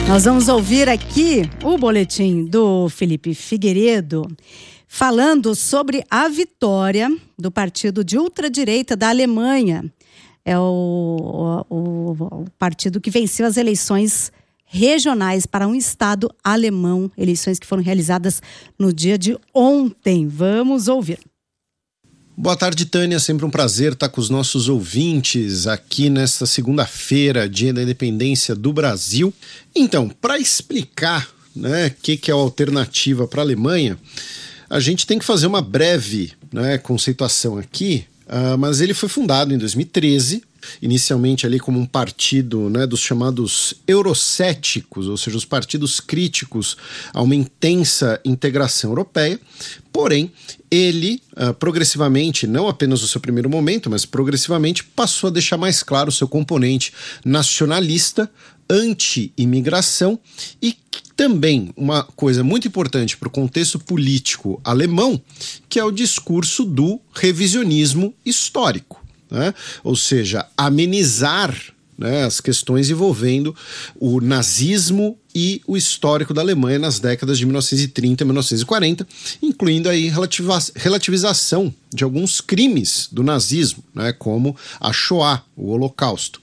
Nós vamos ouvir aqui o boletim do Felipe Figueiredo falando sobre a vitória do partido de ultradireita da Alemanha. É o partido que venceu as eleições regionais para um estado alemão, eleições que foram realizadas no dia de ontem. Vamos ouvir. Boa tarde, Tânia. Sempre um prazer estar com os nossos ouvintes aqui nesta segunda-feira, dia da independência do Brasil. Então, para explicar, né, o que é a alternativa para a Alemanha, a gente tem que fazer uma breve, né, conceituação aqui, mas ele foi fundado em 2013, inicialmente ali como um partido, né, dos chamados eurocéticos, ou seja, os partidos críticos a uma intensa integração europeia. Porém, ele progressivamente, não apenas no seu primeiro momento, mas progressivamente passou a deixar mais claro o seu componente nacionalista, anti-imigração e também uma coisa muito importante para o contexto político alemão, que é o discurso do revisionismo histórico, né? Ou seja, amenizar, né, as questões envolvendo o nazismo e o histórico da Alemanha nas décadas de 1930 e 1940, incluindo aí relativização de alguns crimes do nazismo, né, como a Shoah, o Holocausto.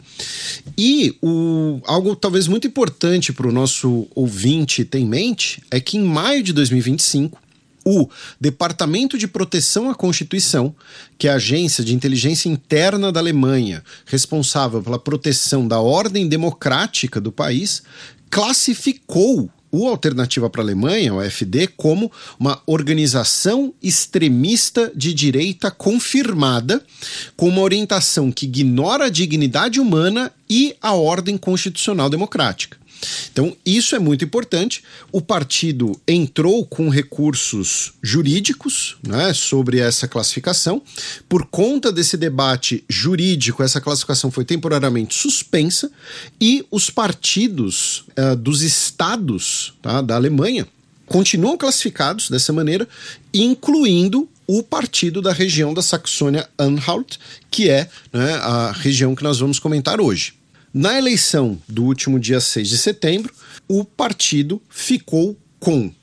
E algo talvez muito importante para o nosso ouvinte ter em mente é que em maio de 2025, o Departamento de Proteção à Constituição, que é a agência de inteligência interna da Alemanha, responsável pela proteção da ordem democrática do país, classificou o Alternativa para a Alemanha, o AfD, como uma organização extremista de direita confirmada, com uma orientação que ignora a dignidade humana e a ordem constitucional democrática. Então, isso é muito importante. O partido entrou com recursos jurídicos, né, sobre essa classificação. Por conta desse debate jurídico, essa classificação foi temporariamente suspensa e os partidos dos estados, tá, da Alemanha continuam classificados dessa maneira, incluindo o partido da região da Saxônia-Anhalt, que é, né, a região que nós vamos comentar hoje. Na eleição do último dia 6 de setembro, o partido ficou com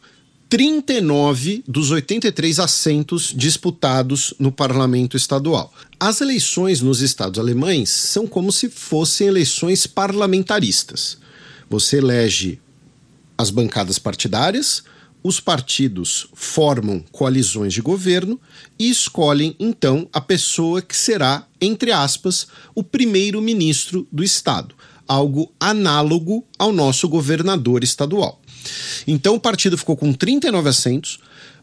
39 dos 83 assentos disputados no parlamento estadual. As eleições nos estados alemães são como se fossem eleições parlamentaristas. Você elege as bancadas partidárias, os partidos formam coalizões de governo e escolhem, então, a pessoa que será, entre aspas, o primeiro-ministro do estado, algo análogo ao nosso governador estadual. Então, o partido ficou com 39 assentos,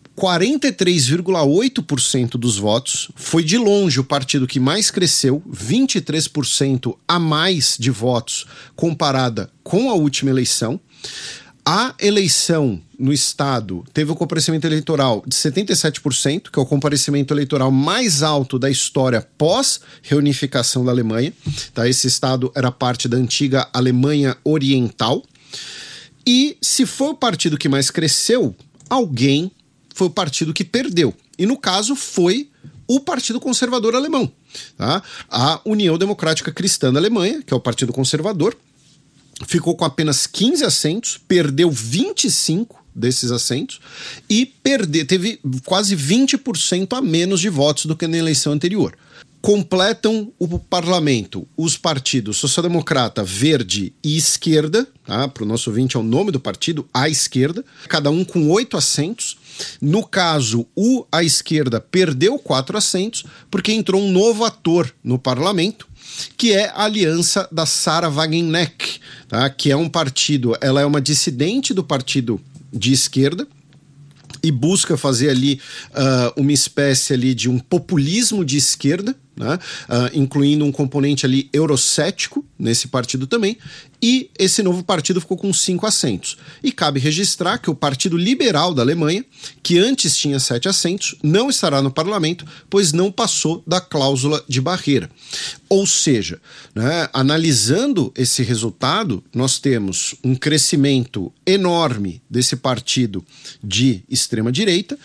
43,8% dos votos, foi de longe o partido que mais cresceu, 23% a mais de votos comparada com a última eleição. A eleição no estado teve um comparecimento eleitoral de 77%, que é o comparecimento eleitoral mais alto da história pós-reunificação da Alemanha. Tá? Esse estado era parte da antiga Alemanha Oriental. E se foi o partido que mais cresceu, alguém foi o partido que perdeu. E no caso foi o Partido Conservador Alemão. Tá? A União Democrática Cristã da Alemanha, que é o Partido Conservador, ficou com apenas 15 assentos, perdeu 25 desses assentos e teve quase 20% a menos de votos do que na eleição anterior. Completam o parlamento os partidos Social-Democrata, Verde e Esquerda, tá? Para o nosso ouvinte é o nome do partido, a Esquerda, cada um com 8 assentos. No caso, a Esquerda perdeu 4 assentos porque entrou um novo ator no parlamento, que é a aliança da Sarah Wagenknecht, tá? Que é um partido, ela é uma dissidente do partido de esquerda e busca fazer ali uma espécie ali de um populismo de esquerda, né? Incluindo um componente ali eurocético nesse partido também, e esse novo partido ficou com 5 assentos. E cabe registrar que o Partido Liberal da Alemanha, que antes tinha 7 assentos, não estará no parlamento, pois não passou da cláusula de barreira. Ou seja, né, analisando esse resultado, nós temos um crescimento enorme desse partido de extrema-direita,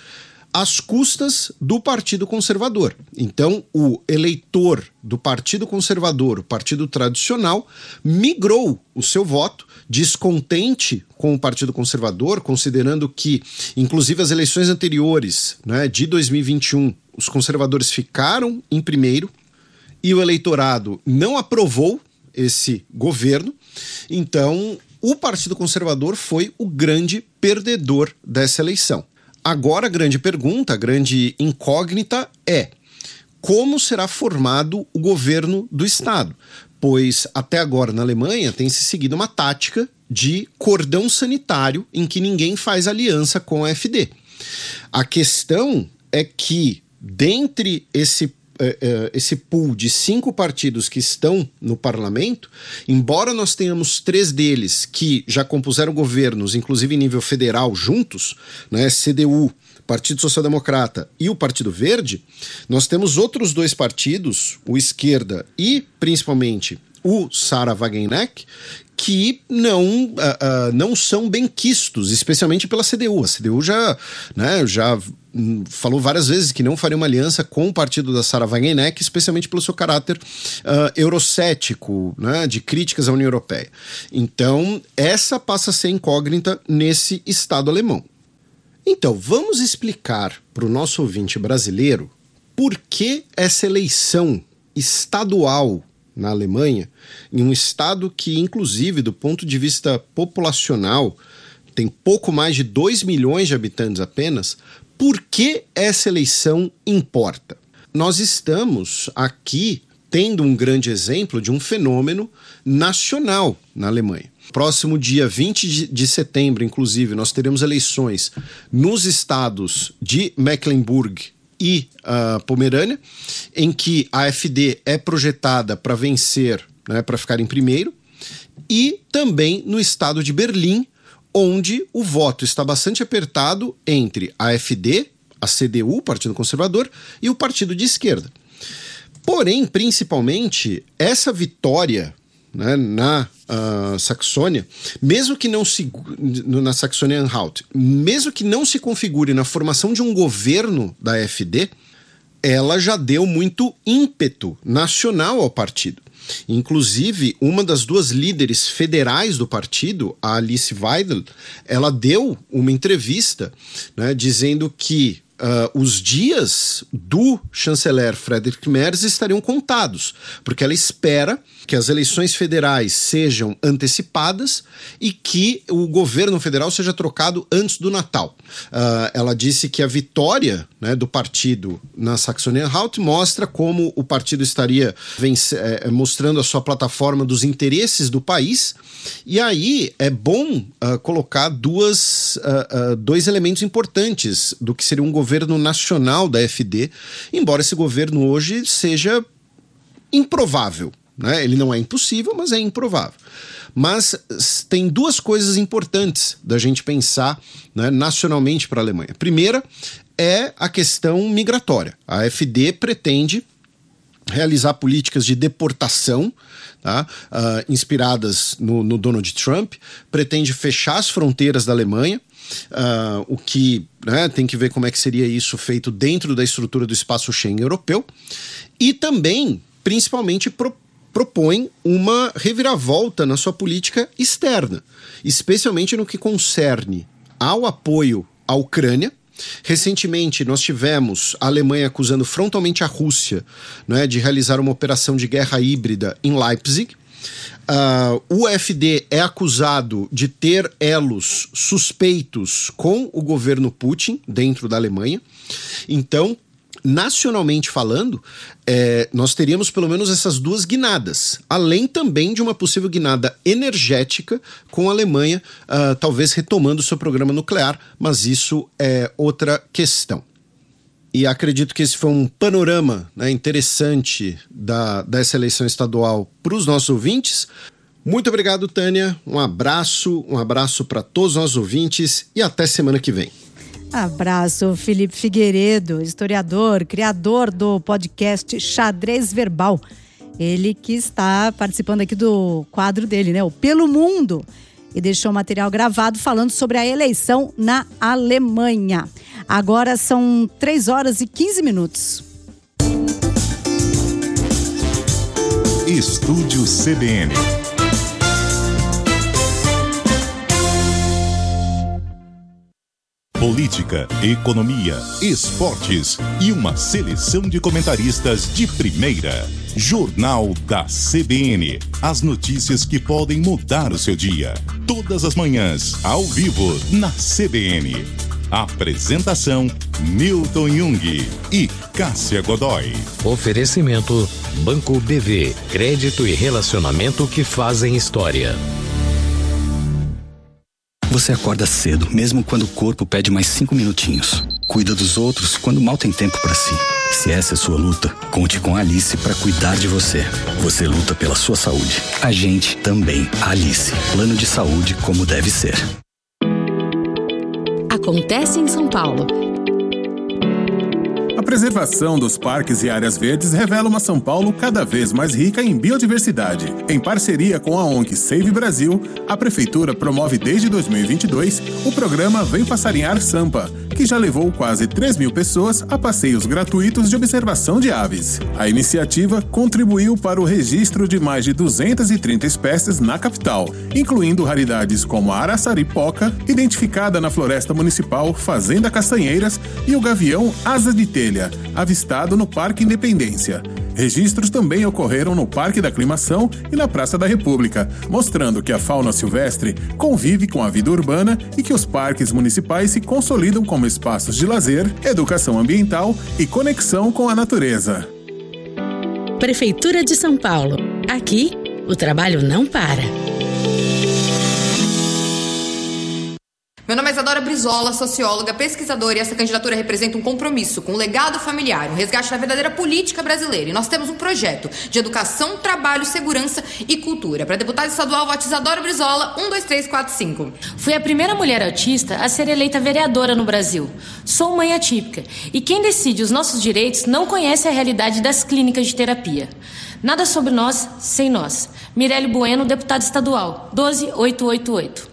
às custas do Partido Conservador. Então, o eleitor do Partido Conservador, o partido tradicional, migrou o seu voto, descontente com o Partido Conservador, considerando que, inclusive, as eleições anteriores, né, de 2021, os conservadores ficaram em primeiro e o eleitorado não aprovou esse governo. Então, o Partido Conservador foi o grande perdedor dessa eleição. Agora, a grande pergunta, a grande incógnita é: como será formado o governo do Estado? Pois até agora na Alemanha tem se seguido uma tática de cordão sanitário em que ninguém faz aliança com a AfD. A questão é que, dentre esse pool de 5 partidos que estão no parlamento, embora nós tenhamos 3 deles que já compuseram governos, inclusive em nível federal, juntos, né, CDU, Partido Social Democrata e o Partido Verde, nós temos outros 2 partidos, o Esquerda e principalmente o Sarah Wagenknecht, que não são benquistos, especialmente pela CDU. A CDU já falou várias vezes que não faria uma aliança com o partido da Sarah Wagenknecht, especialmente pelo seu caráter eurocético, né, de críticas à União Europeia. Então, essa passa a ser incógnita nesse Estado alemão. Então, vamos explicar para o nosso ouvinte brasileiro por que essa eleição estadual na Alemanha, em um estado que, inclusive, do ponto de vista populacional, tem pouco mais de 2 milhões de habitantes apenas. Por que essa eleição importa? Nós estamos aqui tendo um grande exemplo de um fenômeno nacional na Alemanha. Próximo dia 20 de setembro, inclusive, nós teremos eleições nos estados de Mecklenburg e Pomerânia, em que a AfD é projetada para vencer, né, para ficar em primeiro, e também no estado de Berlim, onde o voto está bastante apertado entre a AfD, a CDU, o Partido Conservador, e o Partido de Esquerda. Porém, principalmente, essa vitória, né, na Saxônia, mesmo que não se na Saxônia-Anhalt, mesmo que não se configure na formação de um governo da AfD, ela já deu muito ímpeto nacional ao partido. Inclusive, uma das 2 líderes federais do partido, a Alice Weidel, ela deu uma entrevista, né, dizendo que os dias do chanceler Friedrich Merz estariam contados, porque ela espera que as eleições federais sejam antecipadas e que o governo federal seja trocado antes do Natal. Ela disse que a vitória, né, do partido na Saxônia-Anhalt mostra como o partido estaria mostrando a sua plataforma dos interesses do país, e aí é bom colocar dois elementos importantes do que seria um governo nacional da AfD, embora esse governo hoje seja improvável, né? Ele não é impossível, mas é improvável. Mas tem 2 coisas importantes da gente pensar, né, nacionalmente para a Alemanha. Primeira é a questão migratória. A AfD pretende realizar políticas de deportação, tá? Inspiradas no Donald Trump, pretende fechar as fronteiras da Alemanha, o que, né, tem que ver como é que seria isso feito dentro da estrutura do espaço Schengen europeu, e também, principalmente, propõe uma reviravolta na sua política externa, especialmente no que concerne ao apoio à Ucrânia. Recentemente, nós tivemos a Alemanha acusando frontalmente a Rússia, né, de realizar uma operação de guerra híbrida em Leipzig. O AfD é acusado de ter elos suspeitos com o governo Putin dentro da Alemanha. Então, nacionalmente falando, nós teríamos pelo menos essas 2 guinadas, além também de uma possível guinada energética com a Alemanha, talvez retomando seu programa nuclear, mas isso é outra questão. E acredito que esse foi um panorama, né, interessante dessa eleição estadual para os nossos ouvintes. Muito obrigado, Tânia. Um abraço para todos os nossos ouvintes e até semana que vem. Abraço, Felipe Figueiredo, historiador, criador do podcast Xadrez Verbal. Ele que está participando aqui do quadro dele, né? O Pelo Mundo. E deixou material gravado falando sobre a eleição na Alemanha. Agora são 3 horas e 15 minutos. Estúdio CBN. Política, economia, esportes e uma seleção de comentaristas de primeira. Jornal da CBN. As notícias que podem mudar o seu dia. Todas as manhãs, ao vivo, na CBN. Apresentação: Milton Jung e Cássia Godoy. Oferecimento: Banco BV. Crédito e relacionamento que fazem história. Você acorda cedo, mesmo quando o corpo pede mais 5 minutinhos. Cuida dos outros quando mal tem tempo para si. Se essa é sua luta, conte com a Alice para cuidar de você. Você luta pela sua saúde. A gente também. Alice. Plano de saúde como deve ser. Acontece em São Paulo. A preservação dos parques e áreas verdes revela uma São Paulo cada vez mais rica em biodiversidade. Em parceria com a ONG Save Brasil, a Prefeitura promove desde 2022 o programa Vem Passarinhar Sampa, que já levou quase 3.000 pessoas a passeios gratuitos de observação de aves. A iniciativa contribuiu para o registro de mais de 230 espécies na capital, incluindo raridades como a araçaripoca, identificada na Floresta Municipal Fazenda Castanheiras, e o gavião asa de telha, avistado no Parque Independência. Registros também ocorreram no Parque da Aclimação e na Praça da República, mostrando que a fauna silvestre convive com a vida urbana e que os parques municipais se consolidam como espaços de lazer, educação ambiental e conexão com a natureza. Prefeitura de São Paulo. Aqui, o trabalho não para. Meu nome é Isadora Brizola, socióloga, pesquisadora, e essa candidatura representa um compromisso com o legado familiar, um resgate da verdadeira política brasileira. E nós temos um projeto de educação, trabalho, segurança e cultura. Para deputada estadual, vote Isadora Brizola, 12345. Fui a primeira mulher autista a ser eleita vereadora no Brasil. Sou mãe atípica e quem decide os nossos direitos não conhece a realidade das clínicas de terapia. Nada sobre nós, sem nós. Mirelle Bueno, deputada estadual, 12888.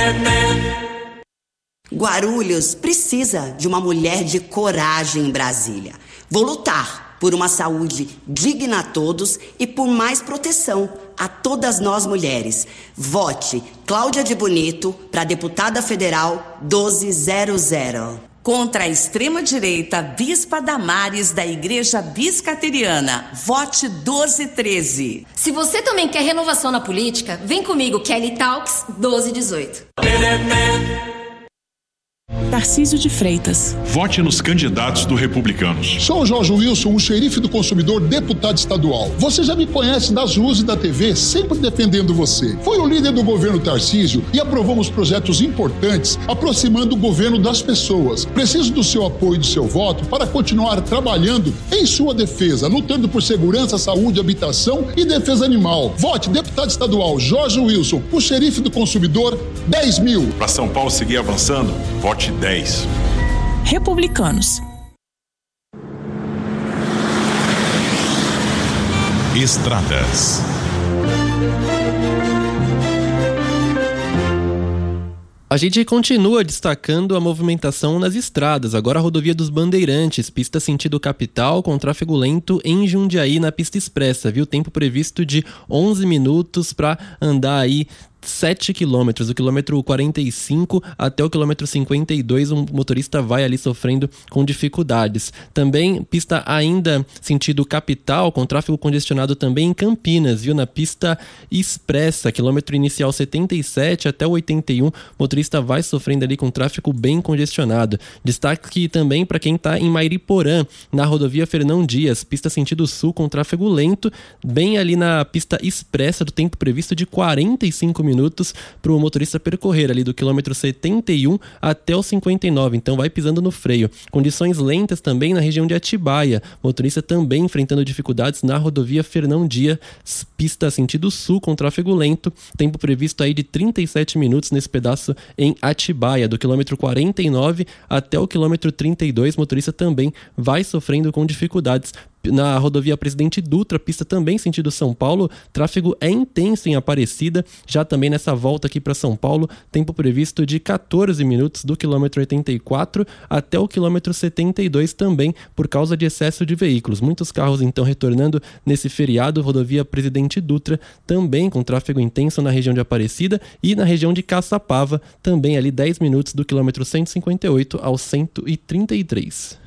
Guarulhos precisa de uma mulher de coragem em Brasília. Vou lutar por uma saúde digna a todos e por mais proteção a todas nós mulheres. Vote Cláudia de Bonito para deputada federal 1200. Contra a extrema-direita, Bispa Damares da Igreja Biscateriana. Vote 1213. Se você também quer renovação na política, vem comigo, Kelly Talks 1218. Tarcísio de Freitas. Vote nos candidatos do Republicanos. Sou o Jorge Wilson, o xerife do consumidor, deputado estadual. Você já me conhece das ruas e da TV, sempre defendendo você. Fui o líder do governo Tarcísio e aprovamos projetos importantes, aproximando o governo das pessoas. Preciso do seu apoio e do seu voto para continuar trabalhando em sua defesa, lutando por segurança, saúde, habitação e defesa animal. Vote deputado estadual Jorge Wilson, o xerife do consumidor, 10.000. Para São Paulo seguir avançando, vote 10. Republicanos. Estradas. A gente continua destacando a movimentação nas estradas. Agora a rodovia dos Bandeirantes, pista sentido capital, com tráfego lento em Jundiaí na pista expressa, viu? Tempo previsto de 11 minutos para andar aí 7 quilômetros, do quilômetro 45 até o quilômetro 52, um motorista vai ali sofrendo com dificuldades. Também pista ainda sentido capital, com tráfego congestionado também em Campinas, viu? Na pista expressa, quilômetro inicial 77 até o 81, motorista vai sofrendo ali com tráfego bem congestionado. Destaque também para quem está em Mairiporã, na rodovia Fernão Dias, pista sentido sul com tráfego lento, bem ali na pista expressa, do tempo previsto de 45 minutos para o motorista percorrer ali do quilômetro 71 até o 59, então vai pisando no freio. Condições lentas também na região de Atibaia, motorista também enfrentando dificuldades na rodovia Fernão Dias, pista sentido sul com tráfego lento, tempo previsto aí de 37 minutos nesse pedaço em Atibaia, do quilômetro 49 até o quilômetro 32, motorista também vai sofrendo com dificuldades Na rodovia Presidente Dutra, pista também sentido São Paulo, tráfego é intenso em Aparecida, já também nessa volta aqui para São Paulo, tempo previsto de 14 minutos do quilômetro 84 até o quilômetro 72 também, por causa de excesso de veículos. Muitos carros então retornando nesse feriado, rodovia Presidente Dutra também com tráfego intenso na região de Aparecida e na região de Caçapava, também ali 10 minutos do quilômetro 158 ao 133.